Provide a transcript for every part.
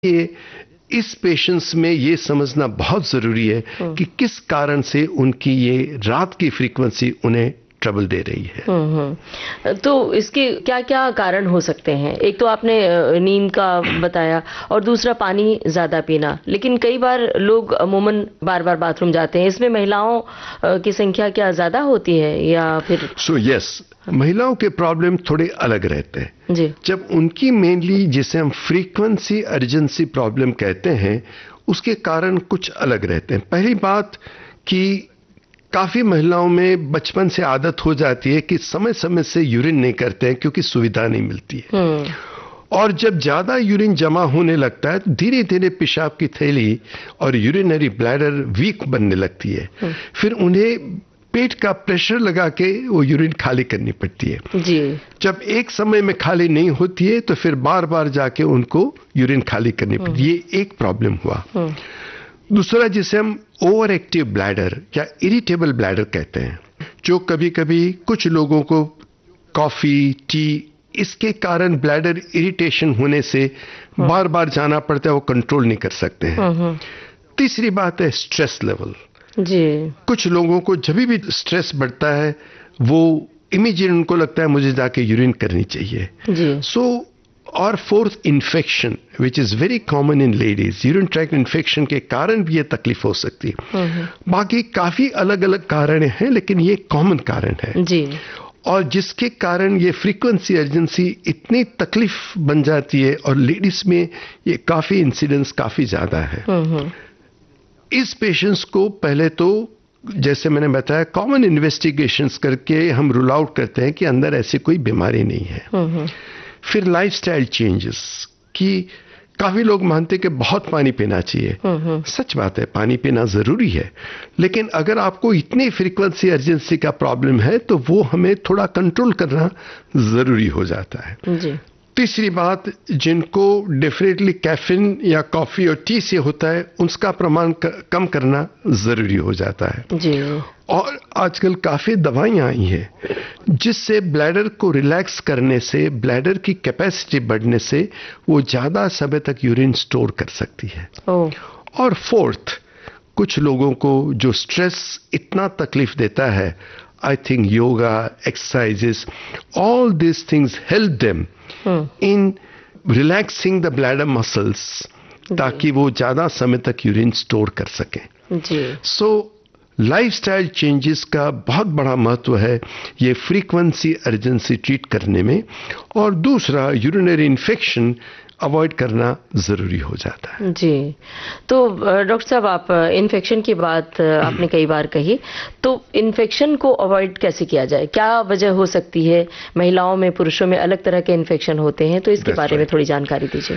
ये इस पेशेंट्स में ये समझना बहुत ज़रूरी है कि किस कारण से उनकी ये रात की फ्रीक्वेंसी उन्हें ट्रबल दे रही है। तो इसके क्या क्या कारण हो सकते हैं? एक तो आपने नींद का बताया और दूसरा पानी ज़्यादा पीना, लेकिन कई बार लोग अमूमन बार बार बाथरूम जाते हैं, इसमें महिलाओं की संख्या क्या ज़्यादा होती है या फिर? यस, महिलाओं के प्रॉब्लम थोड़े अलग रहते हैं जी। जब उनकी मेनली जिसे हम फ्रीक्वेंसी अर्जेंसी प्रॉब्लम कहते हैं उसके कारण कुछ अलग रहते हैं। पहली बात कि काफी महिलाओं में बचपन से आदत हो जाती है कि समय समय से यूरिन नहीं करते हैं क्योंकि सुविधा नहीं मिलती है, और जब ज्यादा यूरिन जमा होने लगता है तो धीरे धीरे पेशाब की थैली और यूरिनरी ब्लैडर वीक बनने लगती है। फिर उन्हें पेट का प्रेशर लगा के वो यूरिन खाली करनी पड़ती है। जी। जब एक समय में खाली नहीं होती है तो फिर बार बार जाके उनको यूरिन खाली करनी पड़ती है। ये एक प्रॉब्लम हुआ। दूसरा जिसे हम ओवर एक्टिव ब्लैडर या इरिटेबल ब्लैडर कहते हैं, जो कभी कभी कुछ लोगों को कॉफी टी इसके कारण ब्लैडर इरिटेशन होने से बार बार जाना पड़ता है, वो कंट्रोल नहीं कर सकते हैं। तीसरी बात है स्ट्रेस लेवल। जी। कुछ लोगों को जब भी स्ट्रेस बढ़ता है वो इमीडिएट उनको लगता है मुझे जाके यूरिन करनी चाहिए। जी। और fourth, infection which is very common in ladies. Urine tract infection के कारण भी ये तकलीफ हो सकती है। बाकी काफी अलग अलग कारण हैं लेकिन ये कॉमन कारण है। जी। और जिसके कारण ये फ्रीक्वेंसी अर्जेंसी इतनी तकलीफ बन जाती है और लेडीज में ये काफी इंसिडेंस काफी ज्यादा है। इस पेशेंट्स को पहले तो जैसे मैंने बताया कॉमन इन्वेस्टिगेशंस करके हम रूल आउट करते हैं कि अंदर ऐसी कोई बीमारी नहीं है। फिर लाइफस्टाइल चेंजेस कि काफी लोग मानते कि बहुत पानी पीना चाहिए। सच बात है, पानी पीना जरूरी है, लेकिन अगर आपको इतनी फ्रीक्वेंसी अर्जेंसी का प्रॉब्लम है तो वो हमें थोड़ा कंट्रोल करना जरूरी हो जाता है। जी। तीसरी बात, जिनको डेफिनेटली कैफीन या कॉफी और टी से होता है उसका प्रमाण कम करना जरूरी हो जाता है। जी। और आजकल काफी दवाइयां आई हैं जिससे ब्लैडर को रिलैक्स करने से ब्लैडर की कैपेसिटी बढ़ने से वो ज्यादा समय तक यूरिन स्टोर कर सकती है। और फोर्थ, कुछ लोगों को जो स्ट्रेस इतना तकलीफ देता है, I think yoga, exercises, all these things help them in relaxing the bladder muscles ताकि वो ज्यादा समय तक यूरिन स्टोर कर सकें। जी। So लाइफस्टाइल चेंजेस का बहुत बड़ा महत्व है ये फ्रीक्वेंसी अर्जेंसी ट्रीट करने में। और दूसरा, यूरिनरी इन्फेक्शन अवॉइड करना जरूरी हो जाता है। जी। तो डॉक्टर साहब, आप इन्फेक्शन की बात आपने कई बार कही, तो इन्फेक्शन को अवॉइड कैसे किया जाए? क्या वजह हो सकती है? महिलाओं में पुरुषों में अलग तरह के इन्फेक्शन होते हैं, तो इसके बारे में थोड़ी जानकारी दीजिए।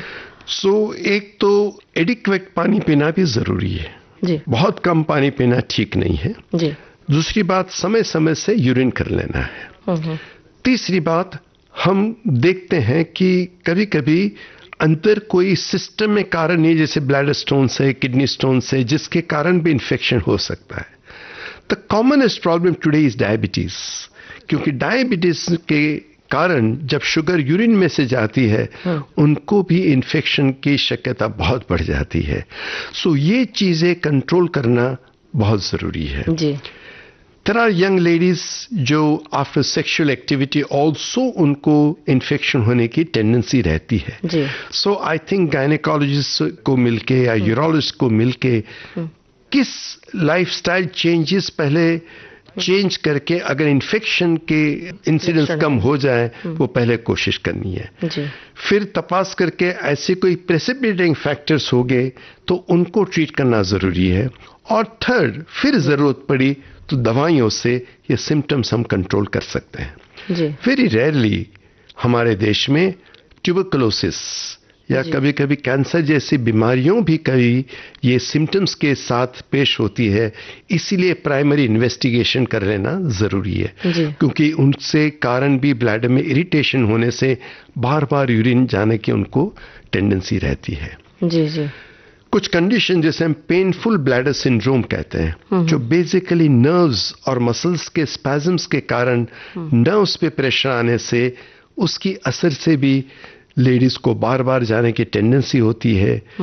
एक तो एडिक्वेट पानी पीना भी जरूरी है। जी। बहुत कम पानी पीना ठीक नहीं है। जी। दूसरी बात, समय समय से यूरिन कर लेना है। तीसरी बात, हम देखते हैं कि कभी कभी अंदर कोई सिस्टम में कारण नहीं, जैसे ब्लैडर स्टोन से, किडनी स्टोन से, जिसके कारण भी इन्फेक्शन हो सकता है। The commonest problem today is diabetes, क्योंकि डायबिटीज के कारण जब शुगर यूरिन में से जाती है उनको भी इन्फेक्शन की शक्यता बहुत बढ़ जाती है। ये चीजें कंट्रोल करना बहुत जरूरी है। जी। There are young ladies जो आफ्टर सेक्सुअल एक्टिविटी ऑल्सो उनको इन्फेक्शन होने की टेंडेंसी रहती है। जी। आई थिंक गायनेकोलॉजिस्ट को मिलके या यूरोलॉजिस्ट को मिलके किस लाइफस्टाइल चेंजेस पहले चेंज करके अगर इन्फेक्शन के इंसिडेंस कम हो जाए वो पहले कोशिश करनी है। जी। फिर तपास करके ऐसे कोई प्रेसिपिटेटिंग फैक्टर्स हो गए तो उनको ट्रीट करना जरूरी है। और थर्ड, फिर जरूरत पड़ी तो दवाइयों से ये सिम्टम्स हम कंट्रोल कर सकते हैं। जी। वेरी रेयरली हमारे देश में ट्यूबरकुलोसिस या कभी कभी कैंसर जैसी बीमारियों भी कभी ये सिम्टम्स के साथ पेश होती है, इसीलिए प्राइमरी इन्वेस्टिगेशन कर लेना जरूरी है। क्योंकि उनसे कारण भी ब्लैडर में इरिटेशन होने से बार बार यूरिन जाने की उनको टेंडेंसी रहती है। जी। जी। कुछ कंडीशन जैसे हम पेनफुल ब्लैडर सिंड्रोम कहते हैं, जो बेसिकली नर्व्स और मसल्स के स्पैज़म्स के कारण नर्व्स पे प्रेशर आने से उसकी असर से भी लेडीज को बार बार जाने की टेंडेंसी होती है